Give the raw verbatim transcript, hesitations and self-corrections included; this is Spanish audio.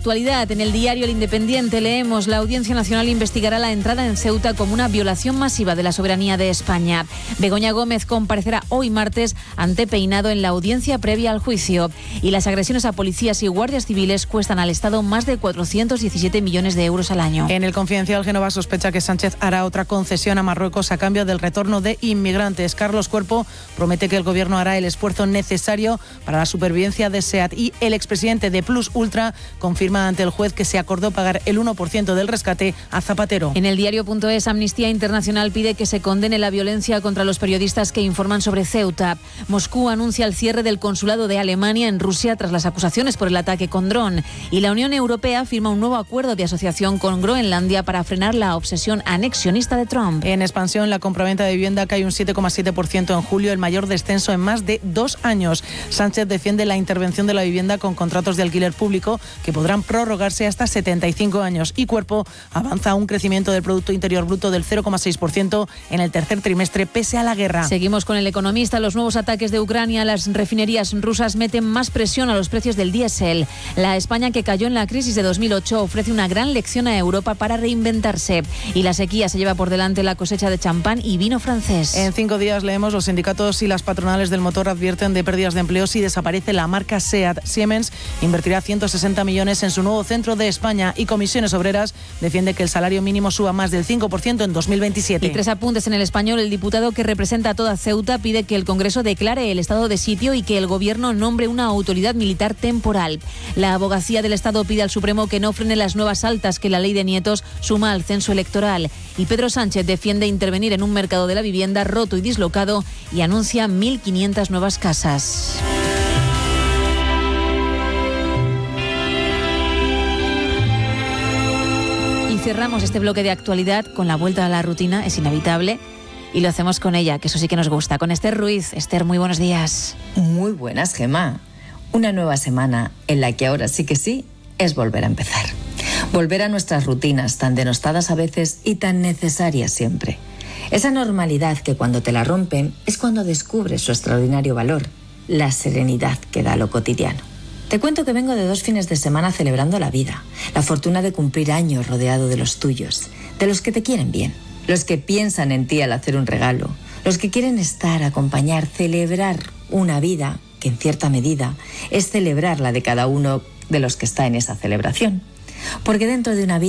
actualidad, en el diario El Independiente leemos: la Audiencia Nacional investigará la entrada en Ceuta como una violación masiva de la soberanía de España. Begoña Gómez comparecerá hoy martes ante Peinado en la audiencia previa al juicio. Y las agresiones a policías y guardias civiles cuestan al Estado más de cuatrocientos diecisiete millones de euros al año. En El Confidencial, Génova sospecha que Sánchez hará otra concesión a Marruecos a cambio del retorno de inmigrantes. Carlos Cuerpo promete que el gobierno hará el esfuerzo necesario para la supervivencia de SEAT. Y el expresidente de Plus Ultra confirma ante el juez que se acordó pagar el uno por ciento del rescate a Zapatero. En el diario.es, Amnistía Internacional pide que se condene la violencia contra los periodistas que informan sobre Ceuta. Moscú anuncia el cierre del consulado de Alemania en Rusia tras las acusaciones por el ataque con dron. Y la Unión Europea firma un nuevo acuerdo de asociación con Groenlandia para frenar la obsesión anexionista de Trump. En expansión, la compraventa de vivienda cae un siete coma siete por ciento en julio, el mayor descenso en más de dos años. Sánchez defiende la intervención de la vivienda con contratos de alquiler público que podrán prorrogarse hasta setenta y cinco años. Y Cuerpo avanza a un crecimiento del Producto Interior Bruto del cero coma seis por ciento en el tercer trimestre pese a la guerra. Seguimos con El Economista. Los nuevos ataques de Ucrania a las refinerías rusas meten más presión a los precios del diésel. La España que cayó en la crisis de dos mil ocho ofrece una gran lección a Europa para reinventarse. Y la sequía se lleva por delante la cosecha de champán y vino francés. En cinco días leemos: los sindicatos y las patronales del motor advierten de pérdidas de empleo si desaparece la marca SEAT. Siemens invertirá ciento sesenta millones en su nuevo centro de España y Comisiones Obreras defiende que el salario mínimo suba más del cinco por ciento en dos mil veintisiete. Y tres apuntes en El Español. El diputado que representa a toda Ceuta pide que el Congreso declare el estado de sitio y que el Gobierno nombre una autoridad militar temporal. La Abogacía del Estado pide al Supremo que no frene las nuevas altas que la ley de nietos suma al censo electoral. Y Pedro Sánchez defiende intervenir en un mercado de la vivienda roto y dislocado y anuncia mil quinientas nuevas casas. Cerramos este bloque de actualidad con la vuelta a la rutina, es inevitable, y lo hacemos con ella, que eso sí que nos gusta, con Esther Ruiz. Esther, muy buenos días. Muy buenas, Gemma. Una nueva semana en la que ahora sí que sí es volver a empezar. Volver a nuestras rutinas tan denostadas a veces y tan necesarias siempre. Esa normalidad que cuando te la rompen es cuando descubres su extraordinario valor, la serenidad que da lo cotidiano. Te cuento que vengo de dos fines de semana celebrando la vida, la fortuna de cumplir años rodeado de los tuyos, de los que te quieren bien, los que piensan en ti al hacer un regalo, los que quieren estar, acompañar, celebrar una vida que en cierta medida es celebrar la de cada uno de los que está en esa celebración. Porque dentro de una vida